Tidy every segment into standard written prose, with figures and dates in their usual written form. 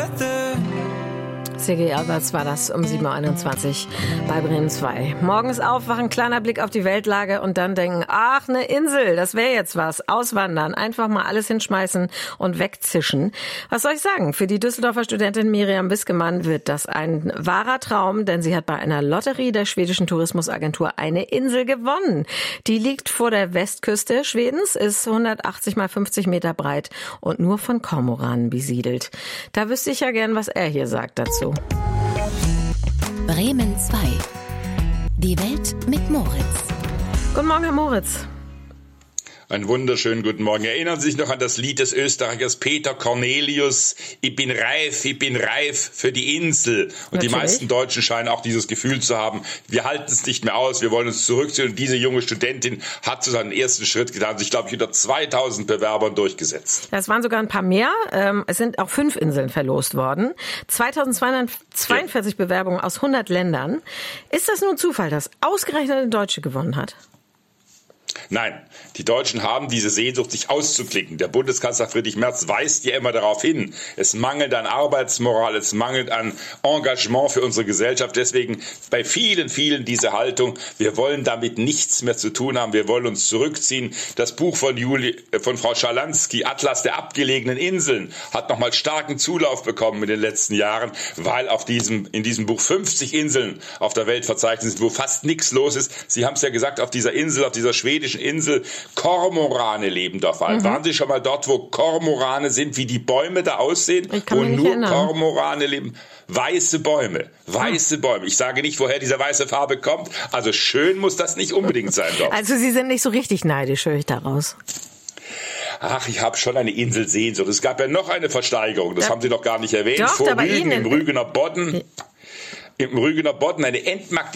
C.G. Alberts war das um 7.21 Uhr bei Bremen 2. Morgens aufwachen, kleiner Blick auf die Weltlage und dann denken, ach, eine Insel, das wäre jetzt was. Auswandern, einfach mal alles hinschmeißen und wegzischen. Was soll ich sagen? Für die Düsseldorfer Studentin Miriam Wiskemann wird das ein wahrer Traum, denn sie hat bei einer Lotterie der schwedischen Tourismusagentur eine Insel gewonnen. Die liegt vor der Westküste Schwedens, ist 180 mal 50 Meter breit und nur von Kormoranen besiedelt. Da wüsste ich ja gern, was er hier sagt dazu. Bremen 2. Die Welt mit Moritz. Guten Morgen, Herr Moritz. Einen wunderschönen guten Morgen. Erinnern Sie sich noch an das Lied des Österreichers Peter Cornelius? Ich bin reif für die Insel. Und Natürlich. Die meisten Deutschen scheinen auch dieses Gefühl zu haben, wir halten es nicht mehr aus, wir wollen uns zurückziehen. Und diese junge Studentin hat so seinen ersten Schritt getan, sich, glaube ich, unter 2000 Bewerbern durchgesetzt. Es waren sogar ein paar mehr. Es sind auch 5 Inseln verlost worden. 2242 Bewerbungen aus 100 Ländern. Ist das nur Zufall, dass ausgerechnet eine Deutsche gewonnen hat? Nein, die Deutschen haben diese Sehnsucht, sich auszuklicken. Der Bundeskanzler Friedrich Merz weist ja immer darauf hin. Es mangelt an Arbeitsmoral, es mangelt an Engagement für unsere Gesellschaft. Deswegen bei vielen diese Haltung, wir wollen damit nichts mehr zu tun haben, wir wollen uns zurückziehen. Das Buch von Frau Schalansky, Atlas der abgelegenen Inseln, hat nochmal starken Zulauf bekommen in den letzten Jahren, weil in diesem Buch 50 Inseln auf der Welt verzeichnet sind, wo fast nichts los ist. Sie haben es ja gesagt, auf dieser schwedischen Insel, Kormorane leben da vor allem. Waren Sie schon mal dort, wo Kormorane sind, wie die Bäume da aussehen? Wo nur Kormorane leben? Weiße Bäume. Ich sage nicht, woher diese weiße Farbe kommt. Also schön muss das nicht unbedingt sein dort. Also Sie sind nicht so richtig neidisch, höre ich daraus. Ach, ich habe schon eine Inselsehnsucht. Es gab ja noch eine Versteigerung, das haben Sie noch gar nicht erwähnt. Doch, vor bei Rügen Ihnen. im Rügener Bodden. Im Rügener Bodden eine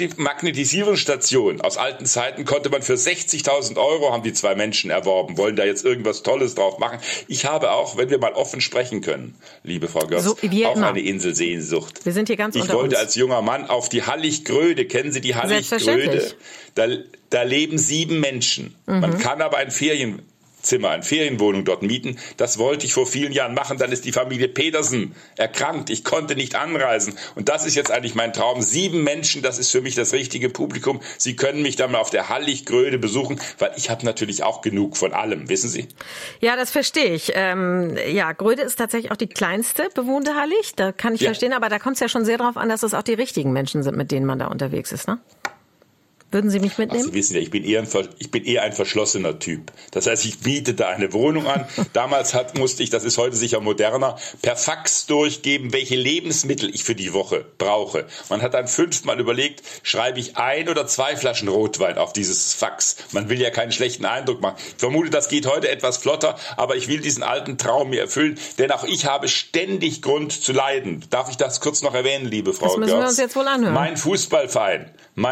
Entmagnetisierungsstation. Aus alten Zeiten konnte man für 60.000 €, haben die 2 Menschen erworben, wollen da jetzt irgendwas Tolles drauf machen. Ich habe auch, wenn wir mal offen sprechen können, liebe Frau Götz, auch eine Inselsehnsucht. Wir sind hier ganz Ich wollte als junger Mann auf die Hallig-Gröde. Kennen Sie die Hallig-Gröde? Da leben 7 Menschen. Man kann aber eine Ferienwohnung dort mieten. Das wollte ich vor vielen Jahren machen. Dann ist die Familie Petersen erkrankt. Ich konnte nicht anreisen. Und das ist jetzt eigentlich mein Traum. 7 Menschen, das ist für mich das richtige Publikum. Sie können mich dann mal auf der Hallig-Gröde besuchen, weil ich habe natürlich auch genug von allem, wissen Sie? Ja, das verstehe ich. Gröde ist tatsächlich auch die kleinste bewohnte Hallig. Da kann ich verstehen. Aber da kommt es ja schon sehr darauf an, dass es auch die richtigen Menschen sind, mit denen man da unterwegs ist, ne? Würden Sie mich mitnehmen? Sie wissen ja, ich bin eher ein verschlossener Typ. Das heißt, ich biete da eine Wohnung an. Damals musste ich, das ist heute sicher moderner, per Fax durchgeben, welche Lebensmittel ich für die Woche brauche. Man hat dann 5-mal überlegt, schreibe ich 1 oder 2 Flaschen Rotwein auf dieses Fax. Man will ja keinen schlechten Eindruck machen. Ich vermute, das geht heute etwas flotter, aber ich will diesen alten Traum mir erfüllen, denn auch ich habe ständig Grund zu leiden. Darf ich das kurz noch erwähnen, liebe Frau Götz? Das müssen wir uns jetzt wohl anhören. Mein Fußballverein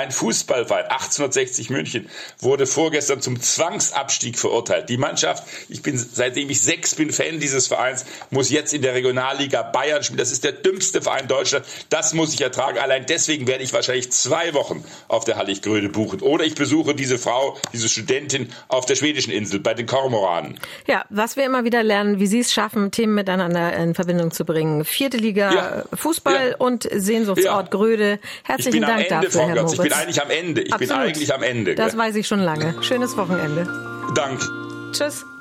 1860 München, wurde vorgestern zum Zwangsabstieg verurteilt. Die Mannschaft, seitdem ich 6 bin, Fan dieses Vereins, muss jetzt in der Regionalliga Bayern spielen. Das ist der dümmste Verein Deutschlands. Das muss ich ertragen. Allein deswegen werde ich wahrscheinlich 2 Wochen auf der Hallig-Gröde buchen. Oder ich besuche diese Studentin auf der schwedischen Insel bei den Kormoranen. Ja, was wir immer wieder lernen, wie Sie es schaffen, Themen miteinander in Verbindung zu bringen. 4. Liga Fußball und Sehnsuchtsort Gröde. Herzlichen Dank dafür, Herr Moritz. Ich bin eigentlich am Ende. Ich bin eigentlich am Ende. Das weiß ich schon lange. Schönes Wochenende. Danke. Tschüss.